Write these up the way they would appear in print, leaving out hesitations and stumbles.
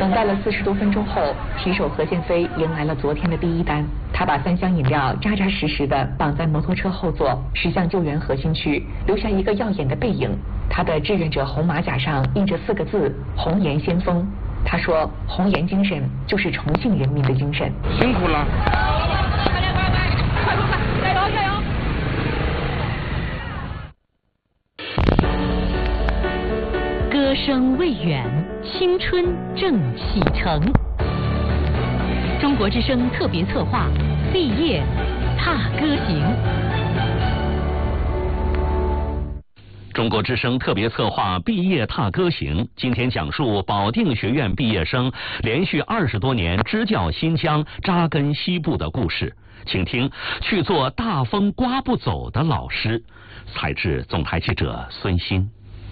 等待了40多分钟后，骑手何建飞迎来了昨天的第一单。他把3箱饮料扎扎实实地绑在摩托车后座，驶向救援核心区，留下一个耀眼的背影。他的志愿者红马甲上印着4个字：红颜先锋。他说，红颜精神就是重庆人民的精神。 辛苦了。 歌声未远，青春正启程。中国之声特别策划《毕业踏歌行》。 中国之声特别策划《毕业踏歌行》，今天讲述保定学院毕业生连续20多年支教新疆、扎根西部的故事。请听去做大风刮不走的老师。采制总台记者孙鑫。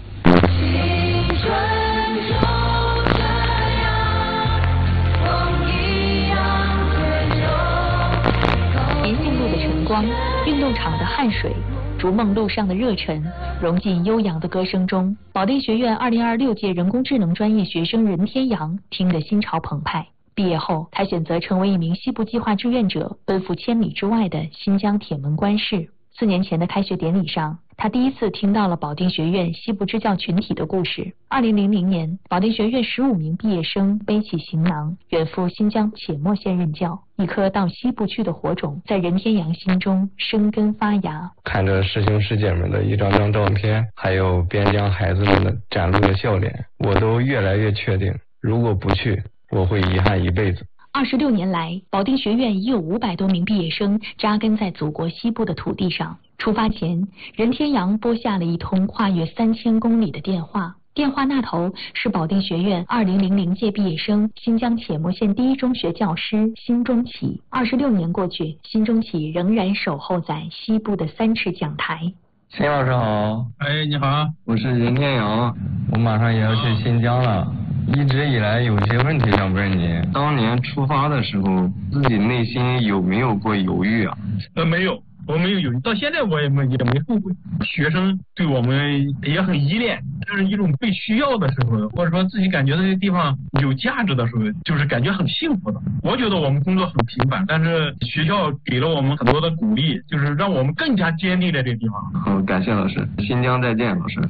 银杏路的晨光，运动场的汗水，逐梦路上的热忱，融进悠扬的歌声中。保定学院2026届人工智能专业学生任天阳听得心潮澎湃。毕业后，他选择成为一名西部计划志愿者，奔赴千里之外的新疆铁门关市。4年前的开学典礼上，他第一次听到了保定学院西部支教群体的故事。2000年，保定学院15名毕业生背起行囊，远赴新疆且末县任教。一颗到西部去的火种，在任天阳心中生根发芽。 看着师兄师姐们的一张张照片，还有边疆孩子们的展露的笑脸，我都越来越确定，如果不去，我会遗憾一辈子。 26年来，保定学院已有500多名毕业生扎根在祖国西部的土地上。出发前，任天阳拨下了一通跨越3000公里的电话。电话那头是保定学院2000届毕业生、新疆且末县第一中学教师辛中启。26年过去，辛中启仍然守候在西部的3尺讲台。 辛老师好。 哎，你好， 我是任天阳，我马上也要去新疆了。一直以来有些问题想问你，当年出发的时候，自己内心有没有过犹豫啊？ 没有，我没有犹豫，到现在我也没后悔。学生对我们也很依恋，这是一种被需要的时候，或者说自己感觉这个地方有价值的时候，就是感觉很幸福的。我觉得我们工作很平凡，但是学校给了我们很多的鼓励，就是让我们更加坚定在这个地方。 好，感谢老师，新疆再见，老师。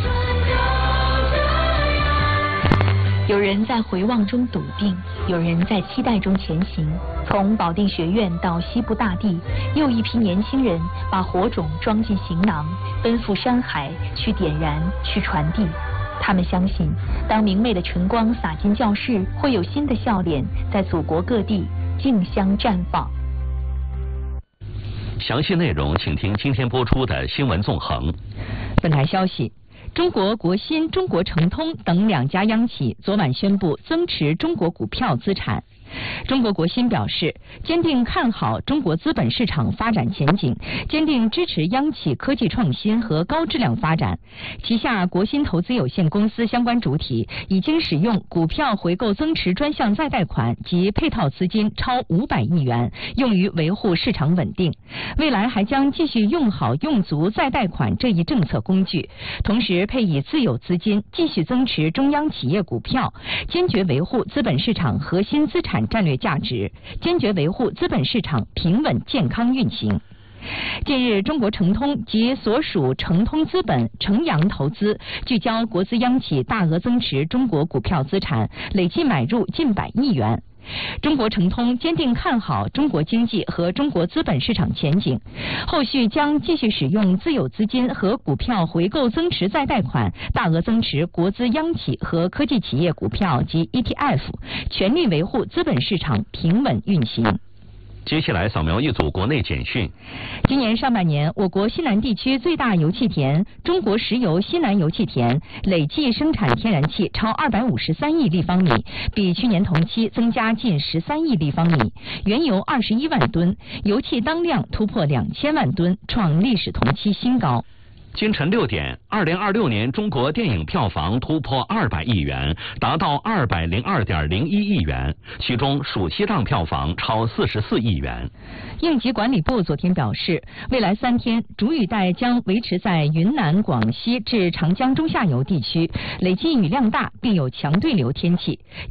有人在回望中笃定，有人在期待中前行。从保定学院到西部大地，又一批年轻人把火种装进行囊，奔赴山海，去点燃，去传递。他们相信，当明媚的晨光洒进教室，会有新的笑脸在祖国各地竞相绽放。 详细内容请听今天播出的新闻纵横。 本台消息，中国国新、中国诚通等2家央企昨晚宣布增持中国股票资产。中国国新表示，坚定看好中国资本市场发展前景，坚定支持央企科技创新和高质量发展。旗下国新投资有限公司相关主体已经使用股票回购增持专项再贷款及配套资金超500亿元，用于维护市场稳定。未来还将继续用好用足再贷款这一政策工具，同时配以自有资金继续增持中央企业股票，坚决维护资本市场核心资产战略价值，坚决维护资本市场平稳健康运行。近日，中国诚通及所属诚通资本、诚阳投资聚焦国资央企大额增持中国股票资产，累计买入近100亿元。中国诚通坚定看好中国经济和中国资本市场前景，后续将继续使用自有资金和股票回购增持再贷款，大额增持国资央企和科技企业股票及 ETF， 全力维护资本市场平稳运行。 接下来扫描一组国内简讯。 今年上半年，我国西南地区最大油气田中国石油西南油气田累计生产天然气超253亿立方米，比去年同期增加近13亿立方米，原油21万吨，油气当量突破2000万吨，创历史同期新高。 今晨6点，2026年中国电影票房突破200亿元，达到202.01亿元，其中暑期档票房超44亿元。 应急管理部昨天表示，未来3天主雨带将维持在云南、广西至长江中下游地区，累计雨量大，并有强对流天气。